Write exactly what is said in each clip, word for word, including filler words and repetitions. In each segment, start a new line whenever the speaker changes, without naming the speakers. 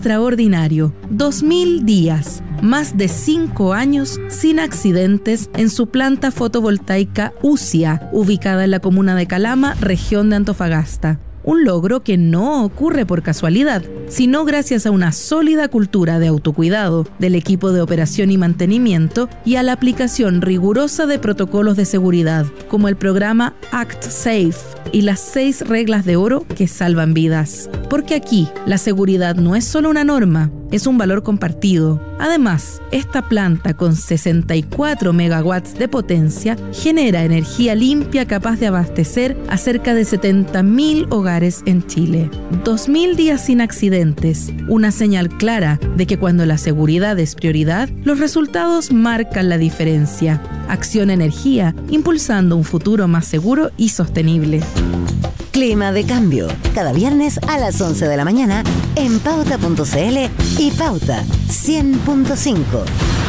extraordinario. dos mil días, más de cinco años sin accidentes en su planta fotovoltaica UCIA, ubicada en la comuna de Calama, región de Antofagasta. Un logro que no ocurre por casualidad, sino gracias a una sólida cultura de autocuidado del equipo de operación y mantenimiento y a la aplicación rigurosa de protocolos de seguridad, como el programa Act Safe y las seis reglas de oro que salvan vidas. Porque aquí, la seguridad no es solo una norma, es un valor compartido. Además, esta planta con sesenta y cuatro megawatts de potencia genera energía limpia capaz de abastecer a cerca de setenta mil hogares en Chile. dos mil días sin accidentes, una señal clara de que cuando la seguridad es prioridad, los resultados marcan la diferencia. Acción Energía, impulsando un futuro más seguro y sostenible.
Clima de Cambio, cada viernes a las once de la mañana en pauta punto c l y Pauta cien punto cinco.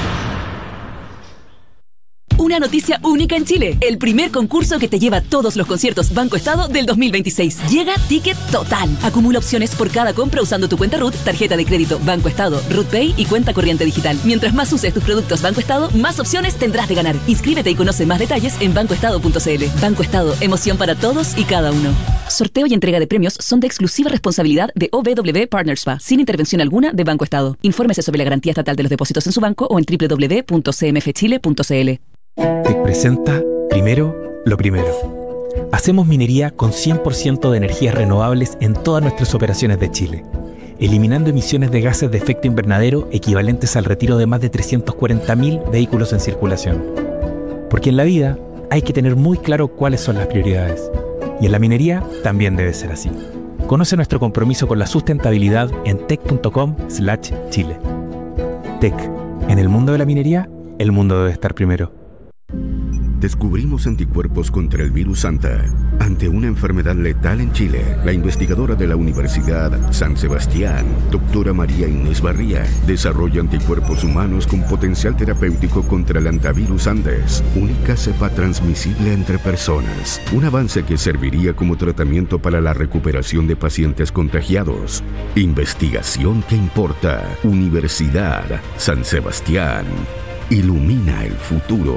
Una noticia única en Chile. El primer concurso que te lleva todos los conciertos Banco Estado del dos mil veintiséis. Llega Ticket Total. Acumula opciones por cada compra usando tu cuenta R U T, tarjeta de crédito Banco Estado, R U T Pay y cuenta corriente digital. Mientras más uses tus productos Banco Estado, más opciones tendrás de ganar. Inscríbete y conoce más detalles en banco estado punto c l. Banco Estado, emoción para todos y cada uno. Sorteo y entrega de premios son de exclusiva responsabilidad de O B W Partners P A, sin intervención alguna de Banco Estado. Infórmese sobre la garantía estatal de los depósitos en su banco o en doble u doble u doble u punto c m f chile punto c l.
Tec presenta Primero lo Primero. Hacemos minería con cien por ciento de energías renovables en todas nuestras operaciones de Chile, eliminando emisiones de gases de efecto invernadero equivalentes al retiro de más de trescientos cuarenta mil vehículos en circulación. Porque en la vida hay que tener muy claro cuáles son las prioridades. Y en la minería también debe ser así. Conoce nuestro compromiso con la sustentabilidad en tec punto com slash chile. Tec, en el mundo de la minería, el mundo debe estar primero.
Descubrimos anticuerpos contra el virus Anta. Ante una enfermedad letal en Chile, la investigadora de la Universidad San Sebastián, doctora María Inés Barría, desarrolla anticuerpos humanos con potencial terapéutico contra el antivirus Andes, única cepa transmisible entre personas. Un avance que serviría como tratamiento para la recuperación de pacientes contagiados. Investigación que importa. Universidad San Sebastián. Ilumina el futuro.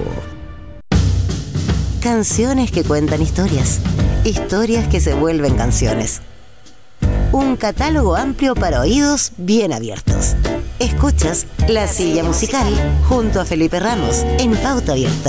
Canciones que cuentan historias. Historias que se vuelven canciones. Un catálogo amplio para oídos bien abiertos. Escuchas La Silla Musical junto a Felipe Ramos en Pauta Abierta.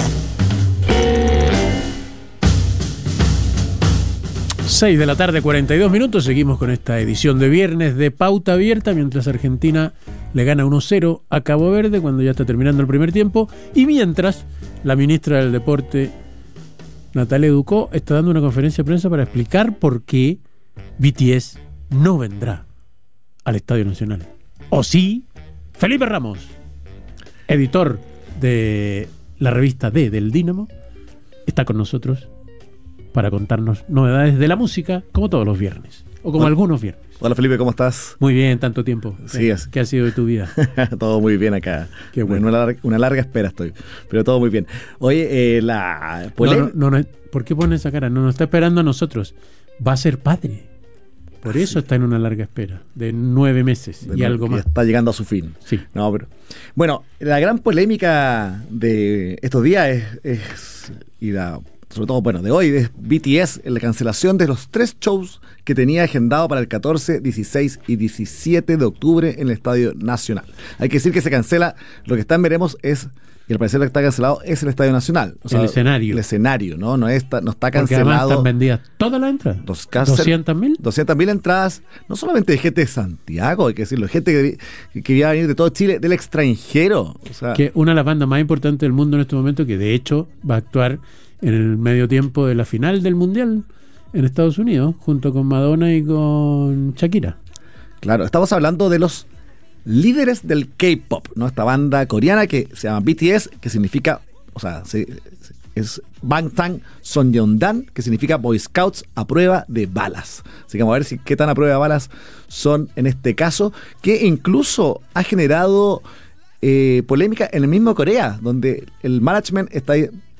seis de la tarde, cuarenta y dos minutos. Seguimos con esta edición de viernes de Pauta Abierta, mientras Argentina le gana uno cero a Cabo Verde cuando ya está terminando el primer tiempo. Y mientras la ministra del Deporte, Natalia Ducó, está dando una conferencia de prensa para explicar por qué B T S no vendrá al Estadio Nacional. ¿O sí? Felipe Ramos, editor de la revista D del Dínamo, está con nosotros para contarnos novedades de la música, como todos los viernes, o como
Hola.
algunos viernes.
Hola Felipe, ¿cómo estás?
Muy bien, tanto tiempo.
Sí, es.
¿Qué ha sido de tu vida?
Todo muy bien acá.
Qué bueno.
Una larga, una larga espera estoy, pero todo muy bien. Oye, eh, la...
No, no, no, no, ¿por qué pones esa cara? No nos está esperando a nosotros. Va a ser padre. Por eso está en una larga espera, de nueve meses
de
y
nuevo,
algo más.
Está llegando a su fin.
Sí.
No, pero... Bueno, la gran polémica de estos días es... es y la... sobre todo, bueno, de hoy, es B T S en la cancelación de los tres shows que tenía agendado para el catorce, dieciséis y diecisiete de octubre en el Estadio Nacional. Hay que decir que se cancela, lo que está en veremos es, y al parecer lo que está cancelado es el Estadio Nacional. O sea,
el escenario.
El escenario, ¿no? No está, no está
Porque además
cancelado.
están vendidas todas las entradas. ¿doscientas mil?
doscientas mil entradas, no solamente de gente de Santiago, hay que decirlo, gente que, que iba a venir de todo Chile, del extranjero. O sea,
que una de las bandas más importantes del mundo en este momento, que de hecho va a actuar en el medio tiempo de la final del Mundial en Estados Unidos, junto con Madonna y con Shakira.
Claro, estamos hablando de los líderes del K-pop, ¿no? Esta banda coreana que se llama B T S, que significa, o sea, se, es Bangtan Sonyeondan, que significa Boy Scouts a prueba de balas. Así que vamos a ver si qué tan a prueba de balas son en este caso, que incluso ha generado eh, polémica en el mismo Corea, donde el management está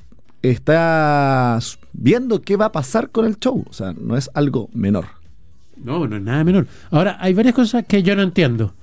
está viendo qué va a pasar con el show. O sea, no es algo menor.
No, no es nada menor. Ahora, hay varias cosas que yo no entiendo.